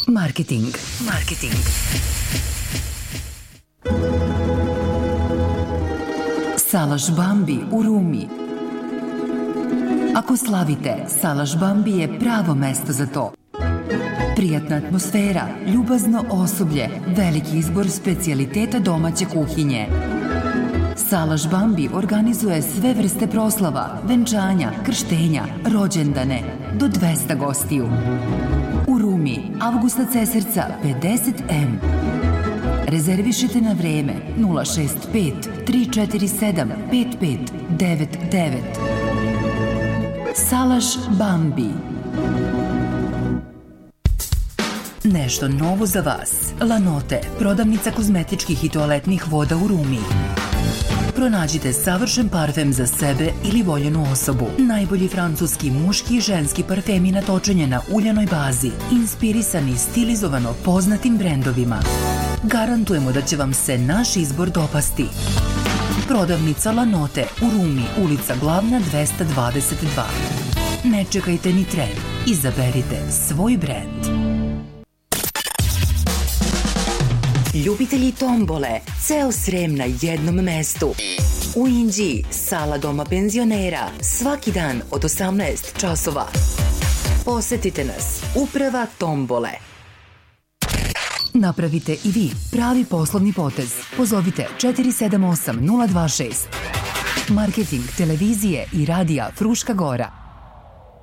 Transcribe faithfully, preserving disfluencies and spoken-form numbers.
Marketing. Marketing. Salaš Bambi u Rumi. Ako slavite, Salaš Bambi je pravo mesto za to. Prijatna atmosfera, ljubazno osoblje, veliki izbor specijaliteta domaće kuhinje. Salaš Bambi organizuje sve vrste proslava, venčanja, krštenja, rođendane, do dvesta gostiju. U Rumi, Avgusta Cesarca pedeset em. Rezervišite na vreme nula šest pet tri četiri sedam pet pet devet devet. Salaš Bambi. Nešto novo za vas. Lanote, prodavnica kozmetičkih i toaletnih voda u Rumi. Pronađite savršen parfem za sebe ili voljenu osobu. Najbolji francuski muški i ženski parfemi natočenje na uljanoj bazi, inspirisani stilizovano poznatim brendovima. Garantujemo da će vam se naš izbor dopasti. Prodavnica Lanote u Rumi, ulica Glavna dvesta dvadeset dva. Ne čekajte ni tren, izaberite svoj brend. Ljubitelji tombole, ceo Srem na jednom mestu. U Inđiji, sala doma penzionera, svaki dan od osamnaest časova. Posetite nas, uprava tombole. Napravite i vi pravi poslovni potez. Pozovite četiri sedam osam nula dva šest. Marketing televizije i radija Fruška Gora.